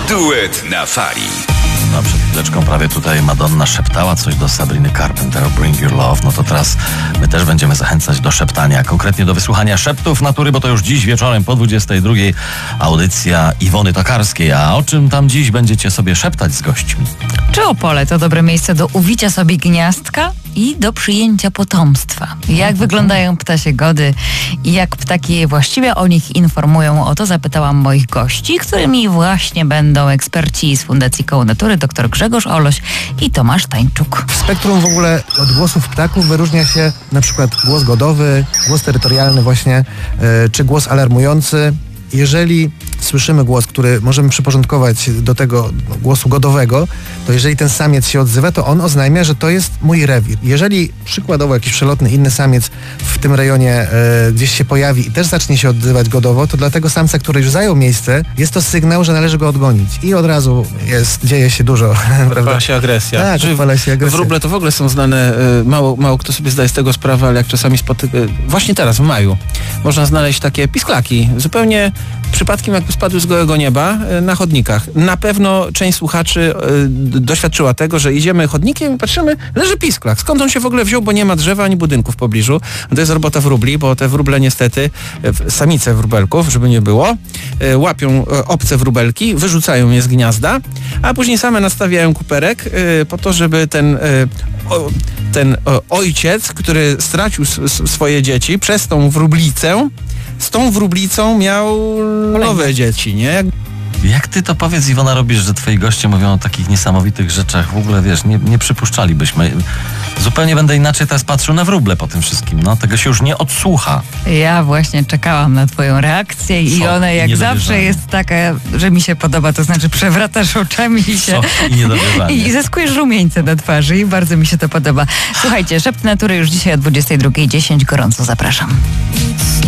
Duet na fali. No, przed chwileczką prawie tutaj Madonna szeptała coś do Sabriny Carpenter, Bring Your Love. No to teraz my też będziemy zachęcać do szeptania, konkretnie do wysłuchania szeptów natury, bo to już dziś wieczorem po 22 audycja Iwony Tokarskiej. A o czym tam dziś będziecie sobie szeptać z gośćmi? Czy Opole to dobre miejsce do uwicia sobie gniazdka i do przyjęcia potomstwa? Jak wyglądają ptasie gody i jak ptaki właściwie o nich informują? O to zapytałam moich gości, którymi właśnie będą eksperci z Fundacji Koło Natury, dr Grzegorz Oloś i Tomasz Tańczuk. W spektrum w ogóle od głosów ptaków wyróżnia się na przykład głos godowy, głos terytorialny właśnie, czy głos alarmujący. Jeżeli słyszymy głos, który możemy przyporządkować do tego głosu godowego, to jeżeli ten samiec się odzywa, to on oznajmia, że to jest mój rewir. Jeżeli przykładowo jakiś przelotny inny samiec w tym rejonie gdzieś się pojawi i też zacznie się odzywać godowo, to dla tego samca, który już zajął miejsce, jest to sygnał, że należy go odgonić. I od razu dzieje się dużo. Odpala się agresja. Tak, odpala się agresja. Wróble to w ogóle są znane, mało kto sobie zdaje z tego sprawę, ale jak czasami właśnie teraz, w maju, można znaleźć takie pisklaki, zupełnie przypadkiem jakby spadły z gołego nieba na chodnikach. Na pewno część słuchaczy doświadczyła tego, że idziemy chodnikiem i patrzymy, leży pisklak. Skąd on się w ogóle wziął, bo nie ma drzewa ani budynku w pobliżu. To jest robota wróbli, bo te wróble niestety, samice wróbelków, żeby nie było, łapią obce wróbelki, wyrzucają je z gniazda, a później same nastawiają kuperek po to, żeby ten ojciec, który stracił swoje dzieci przez tą wróblicę, z tą wróblicą miał nowe dzieci, nie? Jak ty to, powiedz, Iwona, robisz, że twoi goście mówią o takich niesamowitych rzeczach? W ogóle, wiesz, nie przypuszczalibyśmy. Zupełnie będę inaczej teraz patrzył na wróble po tym wszystkim. No, tego się już nie odsłucha. Ja właśnie czekałam na twoją reakcję i ona jak zawsze jest taka, że mi się podoba, to znaczy przewracasz oczami i zyskujesz rumieńce na twarzy i bardzo mi się to podoba. Słuchajcie, Szept Natury już dzisiaj o 22:10, gorąco zapraszam.